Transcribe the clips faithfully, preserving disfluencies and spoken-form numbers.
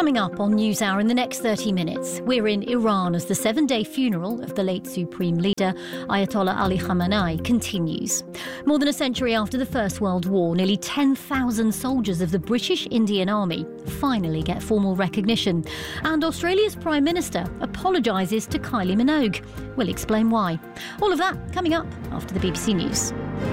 Coming up on NewsHour in the next thirty minutes, we're in Iran as the seven-day funeral of the late Supreme Leader Ayatollah Ali Khamenei continues. More than a century after the First World War, nearly ten thousand soldiers of the British Indian Army finally get formal recognition. And Australia's Prime Minister apologises to Kylie Minogue. We'll explain why. All of that coming up after the B B C News.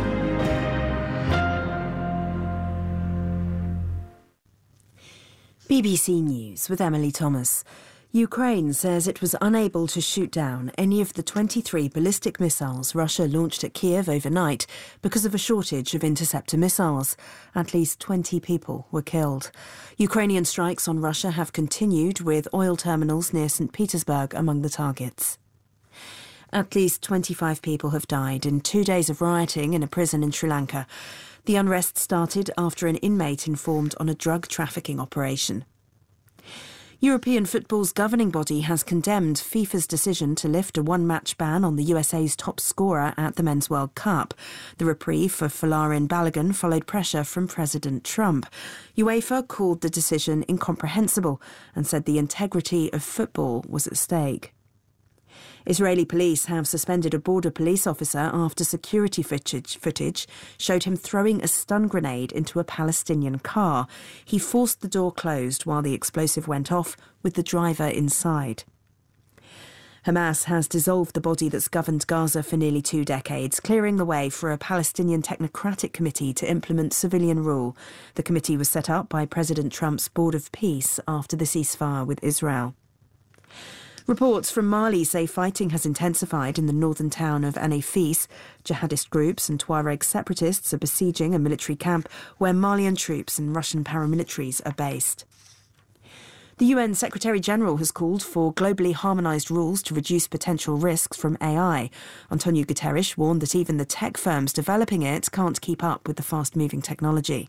B B C News with Emily Thomas. Ukraine says it was unable to shoot down any of the twenty-three ballistic missiles Russia launched at Kiev overnight because of a shortage of interceptor missiles. At least twenty people were killed. Ukrainian strikes on Russia have continued, with oil terminals near Saint Petersburg among the targets. At least twenty-five people have died in two days of rioting in a prison in Sri Lanka. The unrest started after an inmate informed on a drug trafficking operation. European football's governing body has condemned FIFA's decision to lift a one-match ban on the U S A's top scorer at the Men's World Cup. The reprieve for Folarin Balogun followed pressure from President Trump. UEFA called the decision incomprehensible and said the integrity of football was at stake. Israeli police have suspended a border police officer after security footage, footage showed him throwing a stun grenade into a Palestinian car. He forced the door closed while the explosive went off, with the driver inside. Hamas has dissolved the body that's governed Gaza for nearly two decades, clearing the way for a Palestinian technocratic committee to implement civilian rule. The committee was set up by President Trump's Board of Peace after the ceasefire with Israel. Reports from Mali say fighting has intensified in the northern town of Anafis. Jihadist groups and Tuareg separatists are besieging a military camp where Malian troops and Russian paramilitaries are based. The U N Secretary-General has called for globally harmonised rules to reduce potential risks from A I. Antonio Guterres warned that even the tech firms developing it can't keep up with the fast-moving technology.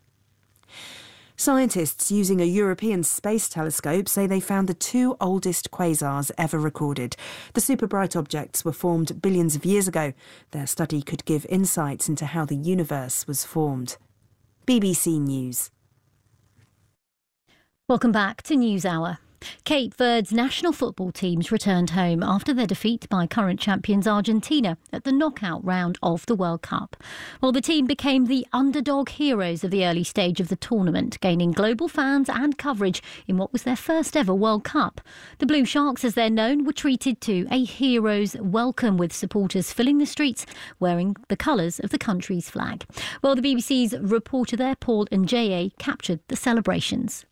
Scientists using a European space telescope say they found the two oldest quasars ever recorded. The super-bright objects were formed billions of years ago. Their study could give insights into how the universe was formed. B B C News. Welcome back to NewsHour. Cape Verde's national football teams returned home after their defeat by current champions Argentina at the knockout round of the World Cup. Well, the team became the underdog heroes of the early stage of the tournament, gaining global fans and coverage in what was their first ever World Cup. The Blue Sharks, as they're known, were treated to a hero's welcome, with supporters filling the streets wearing the colours of the country's flag. Well, the B B C's reporter there, Paul Njeye, captured the celebrations.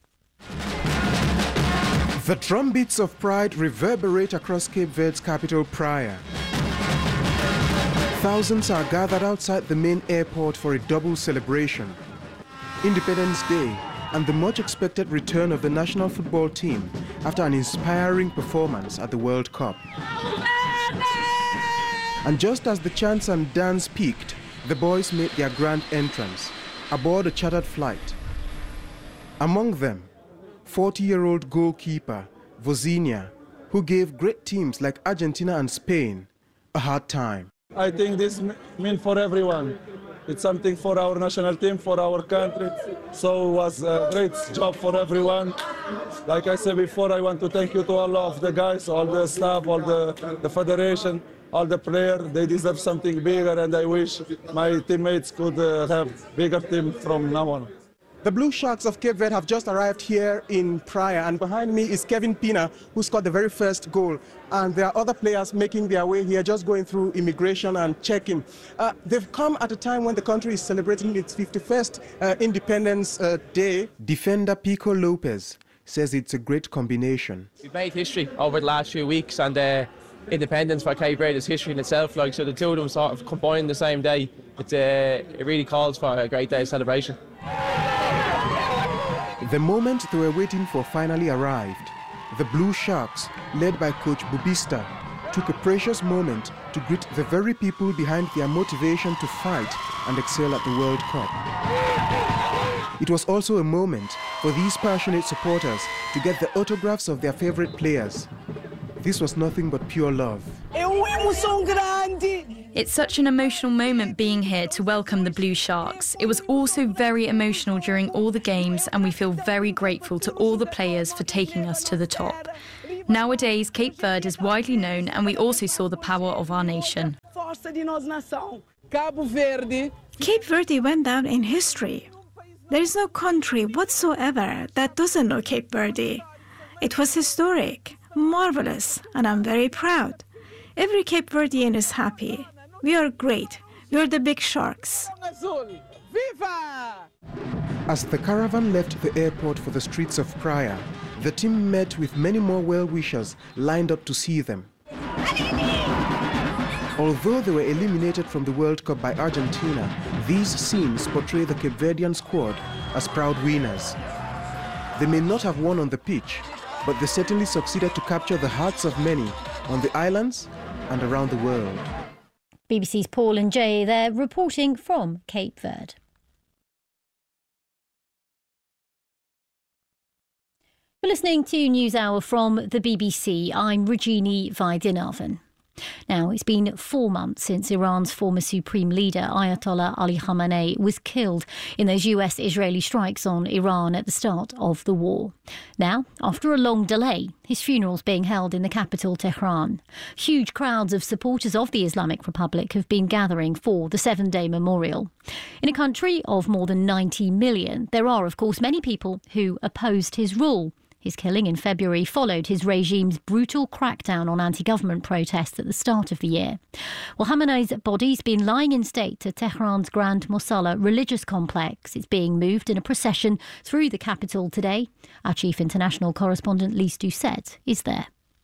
The drumbeats of pride reverberate across Cape Verde's capital, Praia. Thousands are gathered outside the main airport for a double celebration. Independence Day and the much-expected return of the national football team after an inspiring performance at the World Cup. And just as the chants and dance peaked, the boys made their grand entrance aboard a chartered flight. Among them, forty-year-old goalkeeper Vozinha, who gave great teams like Argentina and Spain a hard time. I think this means for everyone. It's something for our national team, for our country. So it was a great job for everyone. Like I said before, I want to thank you to all of the guys, all the staff, all the, the federation, all the players. They deserve something bigger, and I wish my teammates could uh, have bigger team from now on. The Blue Sharks of Cape Verde have just arrived here in Praia, and behind me is Kevin Pina, who scored the very first goal. And there are other players making their way here, just going through immigration and checking. Uh, they've come at a time when the country is celebrating its fifty-first uh, Independence uh, Day. Defender Pico Lopez says it's a great combination. We've made history over the last few weeks, and uh, independence for Cape Verde is history in itself. Like, so the two of them sort of combined the same day. It, uh, it really calls for a great day of celebration. The moment they were waiting for finally arrived. The Blue Sharks, led by coach Bubista, took a precious moment to greet the very people behind their motivation to fight and excel at the World Cup. It was also a moment for these passionate supporters to get the autographs of their favorite players. This was nothing but pure love. It It's such an emotional moment being here to welcome the Blue Sharks. It was also very emotional during all the games, and we feel very grateful to all the players for taking us to the top. Nowadays, Cape Verde is widely known, and we also saw the power of our nation. Cape Verde went down in history. There is no country whatsoever that doesn't know Cape Verde. It was historic, marvelous, and I'm very proud. Every Cape Verdean is happy. We are great. We are the big sharks. As the caravan left the airport for the streets of Praia, the team met with many more well-wishers lined up to see them. Although they were eliminated from the World Cup by Argentina, these scenes portray the Cape Verdean squad as proud winners. They may not have won on the pitch, but they certainly succeeded to capture the hearts of many on the islands and around the world. B B C's Paul and Jay there reporting from Cape Verde. You're listening to NewsHour from the B B C. I'm Regini Vaidyanathan. Now, it's been four months since Iran's former supreme leader, Ayatollah Ali Khamenei, was killed in those U S-Israeli strikes on Iran at the start of the war. Now, after a long delay, his funeral's being held in the capital, Tehran. Huge crowds of supporters of the Islamic Republic have been gathering for the seven-day memorial. In a country of more than ninety million, there are, of course, many people who opposed his rule. His killing in February followed his regime's brutal crackdown on anti-government protests at the start of the year. Well, Khamenei's body's been lying in state to Tehran's Grand Mosalla religious complex. It's being moved in a procession through the capital today. Our chief international correspondent, Lise Doucette, is there.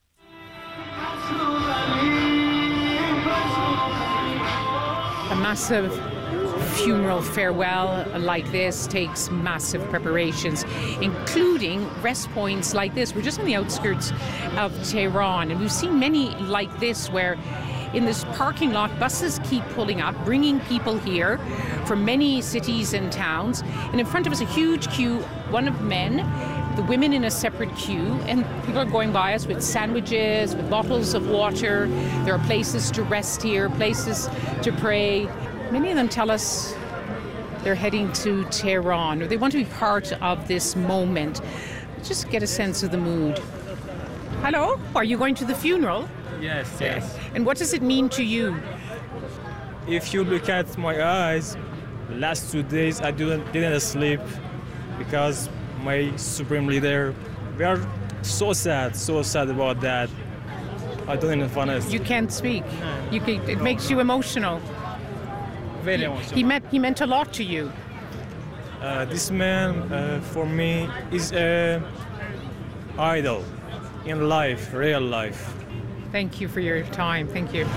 A massive funeral farewell like this takes massive preparations, including rest points like this. We're just on the outskirts of Tehran, and we've seen many like this where in this parking lot buses keep pulling up, bringing people here from many cities and towns, and in front of us a huge queue, one of men, the women in a separate queue, and people are going by us with sandwiches, with bottles of water. There are places to rest here, places to pray. Many of them tell us they're heading to Tehran, or they want to be part of this moment. Just get a sense of the mood. Hello, are you going to the funeral? Yes, yes. And what does it mean to you? If you look at my eyes, last two days I didn't, didn't sleep because my supreme leader, we are so sad, so sad about that. I don't even want to. You can't speak. You can, it makes you emotional. Very he, emotional. He meant, he meant a lot to you. Uh, this man, uh, for me, is an idol in life, real life. Thank you for your time. Thank you.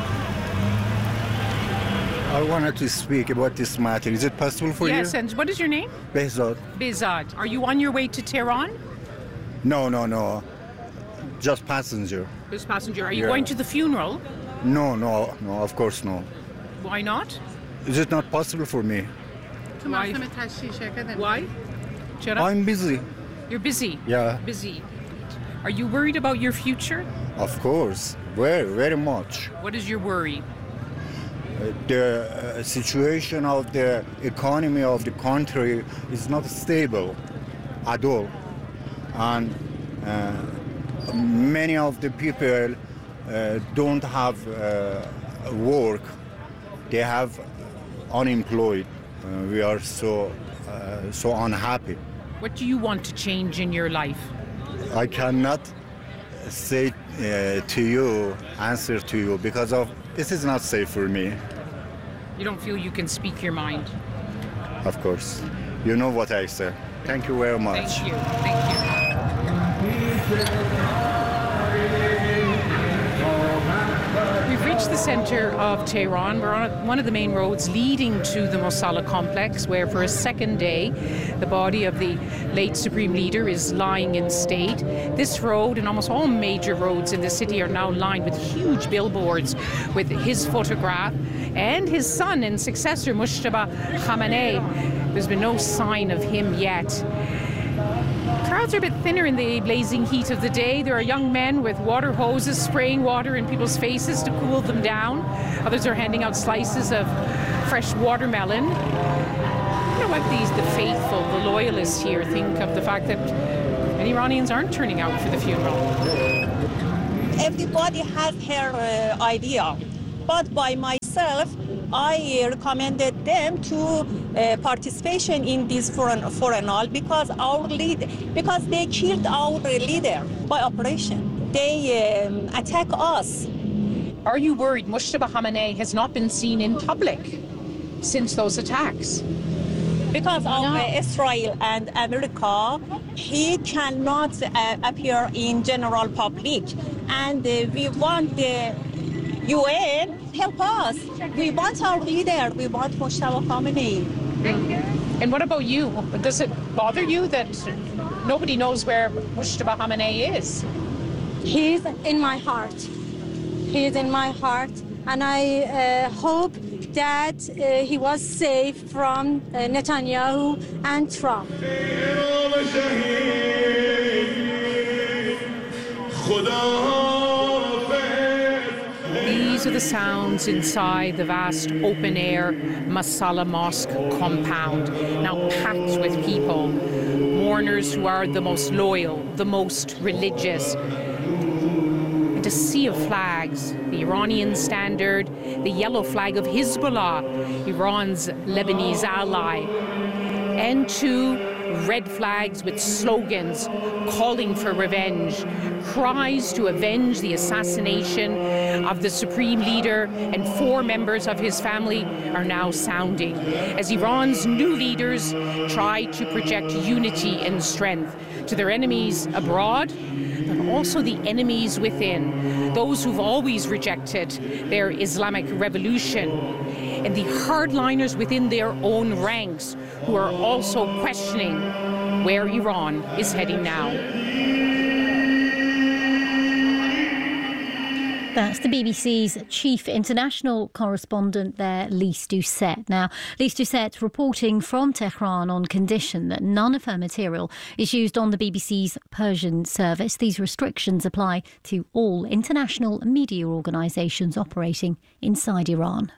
I wanted to speak about this matter. Is it possible for yes, you? Yes, and what is your name? Behzad. Behzad. Are you on your way to Tehran? No, no, no. Just passenger. Just passenger. Are you yeah. going to the funeral? No, no, no, of course no. Why not? Is it not possible for me? Why? Why? I'm busy. You're busy? Yeah. Busy. Are you worried about your future? Of course. Very, very much. What is your worry? Uh, the uh, situation of the economy of the country is not stable at all. And uh, many of the people uh, don't have uh, work. They have unemployed. Uh, we are so uh, so unhappy. What do you want to change in your life? I cannot say uh, to you, answer to you, because of this is not safe for me. You don't feel you can speak your mind? Of course. You know what I say. Thank you very much. Thank you. Thank you. We've reached the centre of Tehran. We're on one of the main roads leading to the Mosalla complex, where for a second day the body of the late Supreme Leader is lying in state. This road and almost all major roads in the city are now lined with huge billboards with his photograph and his son and successor, Mojtaba Khamenei. There's been no sign of him yet. crowds are a bit thinner in the blazing heat of the day. There are young men with water hoses spraying water in people's faces to cool them down. Others are handing out slices of fresh watermelon. I don't know what these, the faithful, the loyalists here think of the fact that many Iranians aren't turning out for the funeral. Everybody has her uh, idea, but by myself, I recommended them to uh, participation in this funeral because our lead, because they killed our leader by operation. They um, attack us. Are you worried Mojtaba Khamenei has not been seen in public since those attacks? Because of no. uh, Israel and America, he cannot uh, appear in general public, and uh, we want the U N help us. We want our leader. We want Mojtaba Khamenei. And what about you? Does it bother you that nobody knows where Mojtaba Khamenei is? He's in my heart. He is in my heart, and I uh, hope that uh, he was safe from uh, Netanyahu and Trump. These are the sounds inside the vast open-air Masala Mosque compound, now packed with people, mourners who are the most loyal, the most religious. And a sea of flags, the Iranian standard, the yellow flag of Hezbollah, Iran's Lebanese ally, and two red flags with slogans calling for revenge, cries to avenge the assassination of the supreme leader and four members of his family are now sounding as Iran's new leaders try to project unity and strength to their enemies abroad, but also the enemies within, those who've always rejected their Islamic revolution, and the hardliners within their own ranks who are also questioning where Iran is heading now. That's the B B C's chief international correspondent there, Lise Doucet. Now, Lise Doucet reporting from Tehran on condition that none of her material is used on the B B C's Persian service. These restrictions apply to all international media organisations operating inside Iran.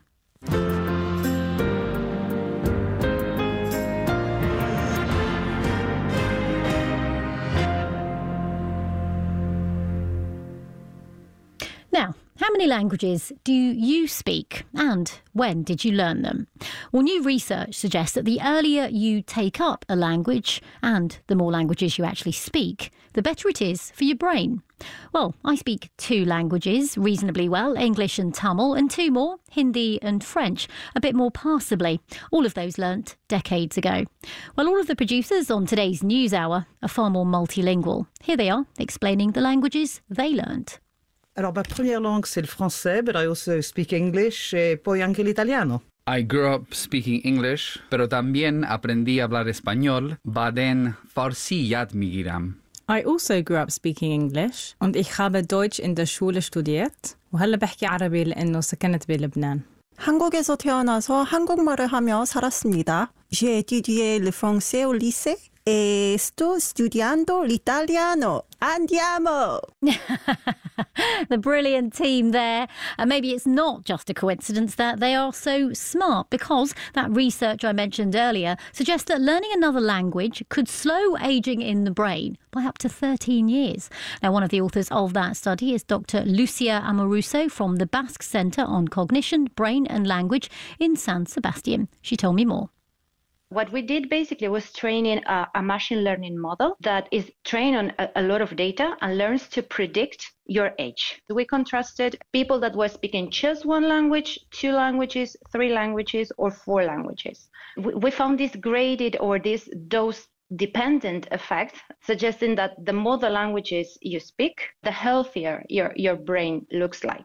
Now, how many languages do you speak and when did you learn them? Well, new research suggests that the earlier you take up a language and the more languages you actually speak, the better it is for your brain. Well, I speak two languages reasonably well, English and Tamil, and two more, Hindi and French, a bit more passably. All of those learnt decades ago. Well, all of the producers on today's News Hour are far more multilingual. Here they are, explaining the languages they learnt. Alors, ma première langue, c'est le français, but I also speak English e poi anche l'italiano. I grew up speaking English, pero también aprendí a hablar español, baden Farsi yad migiram. I also grew up speaking English und ich habe Deutsch in der Schule studiert وهلا بحكي عربي لأنه سكنت بلبنان. 한국에서 태어나서 한국말을 하며 살았습니다. J'ai étudié le français au lycée et sto studiando l'italiano. Andiamo! The brilliant team there. And maybe it's not just a coincidence that they are so smart, because that research I mentioned earlier suggests that learning another language could slow ageing in the brain by up to thirteen years. Now, one of the authors of that study is Doctor Lucia Amoruso from the Basque Centre on Cognition, Brain and Language in San Sebastian. She told me more. What we did basically was training a, a machine learning model that is trained on a, a lot of data and learns to predict your age. We contrasted people that were speaking just one language, two languages, three languages, or four languages. We, we found this graded or this dose dependent effect, suggesting that the more the languages you speak, the healthier your, your brain looks like.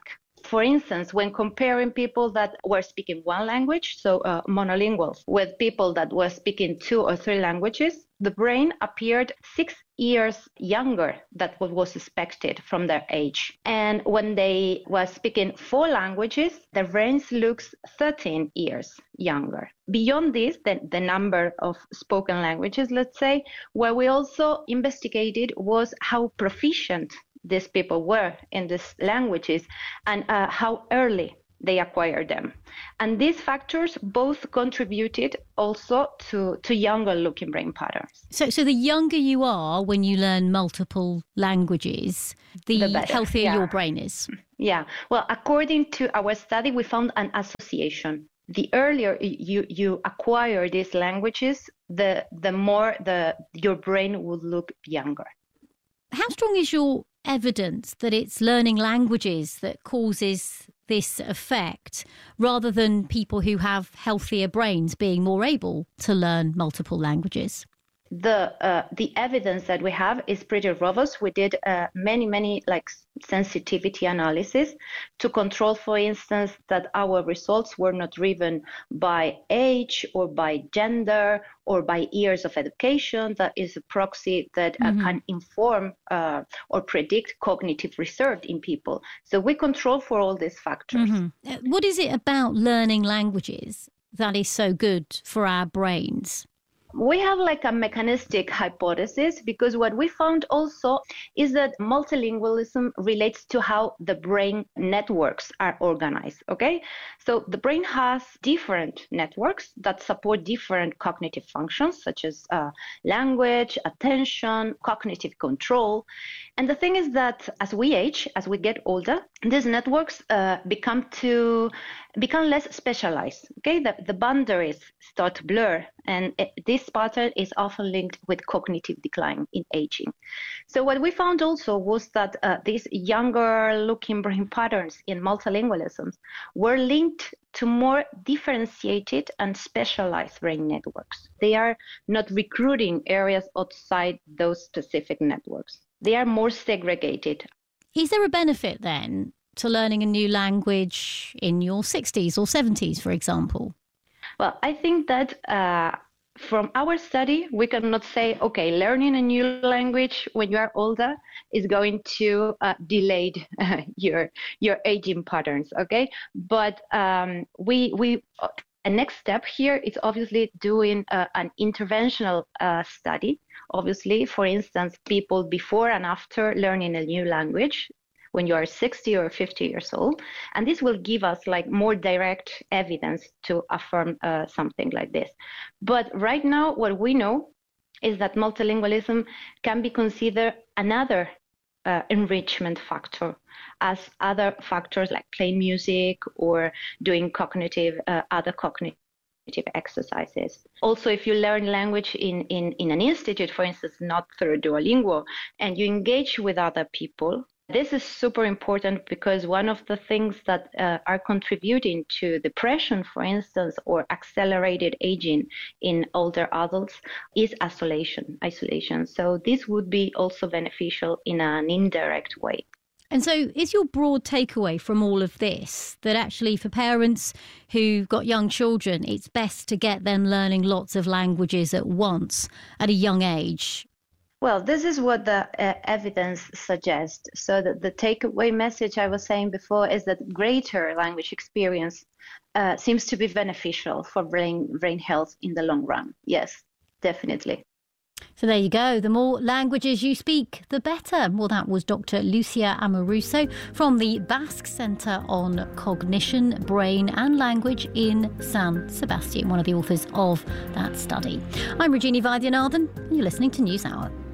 For instance, when comparing people that were speaking one language, so uh, monolinguals, with people that were speaking two or three languages, the brain appeared six years younger than what was expected from their age. And when they were speaking four languages, their brains looks thirteen years younger. Beyond this, the, the number of spoken languages, let's say, what we also investigated was how proficient these people were in these languages and uh, how early they acquired them. And these factors both contributed also to, to younger looking brain patterns. So so the younger you are when you learn multiple languages, the, The better, healthier yeah. your brain is. Yeah, well, according to our study, we found an association. The earlier you, you acquire these languages, the, the more the, your brain would look younger. How strong is your evidence that it's learning languages that causes this effect, rather than people who have healthier brains being more able to learn multiple languages? The uh, the evidence that we have is pretty robust. We did uh, many, many like sensitivity analysis to control, for instance, that our results were not driven by age or by gender or by years of education. That is a proxy that uh, Mhm. can inform uh, or predict cognitive research in people. So we control for all these factors. Mhm. Uh, What is it about learning languages that is so good for our brains? We have like a mechanistic hypothesis, because what we found also is that multilingualism relates to how the brain networks are organized, okay? So the brain has different networks that support different cognitive functions, such as uh, language, attention, cognitive control. And the thing is that as we age, as we get older, these networks uh, become to become less specialized, okay? The, the boundaries start to blur, and it, this pattern is often linked with cognitive decline in aging. So what we found also was that uh, these younger looking brain patterns in multilingualism were linked to more differentiated and specialized brain networks. They are not recruiting areas outside those specific networks. They are more segregated. Is there a benefit then to learning a new language in your sixties or seventies, for example? Well, I think that uh, from our study, we cannot say, okay, learning a new language when you are older is going to uh, delay uh, your your aging patterns, okay? But um, we we uh, a next step here is obviously doing uh, an interventional uh, study. Obviously, for instance, people before and after learning a new language, when you are sixty or fifty years old. And this will give us like more direct evidence to affirm uh, something like this. But right now, what we know is that multilingualism can be considered another uh, enrichment factor, as other factors like playing music or doing cognitive, uh, other cognitive exercises. Also, if you learn language in, in, in an institute, for instance, not through Duolingo, and you engage with other people, this is super important, because one of the things that uh, are contributing to depression, for instance, or accelerated aging in older adults is isolation. Isolation. So this would be also beneficial in an indirect way. And so is your broad takeaway from all of this that actually for parents who've got young children, it's best to get them learning lots of languages at once at a young age? Well, this is what the uh, evidence suggests. So that the takeaway message I was saying before is that greater language experience uh, seems to be beneficial for brain brain health in the long run. Yes, definitely. So there you go. The more languages you speak, the better. Well, that was Doctor Lucia Amoruso from the Basque Centre on Cognition, Brain and Language in San Sebastian, one of the authors of that study. I'm Regina Vaidyanathan, and you're listening to NewsHour.